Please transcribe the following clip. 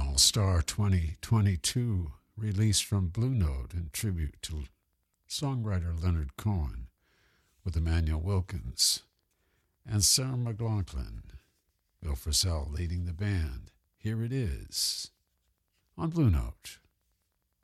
All Star 2022, released from Blue Note in tribute to songwriter Leonard Cohen, with Emmanuel Wilkins and Sarah McLachlan. Bill Frisell leading the band. Here it is on Blue Note.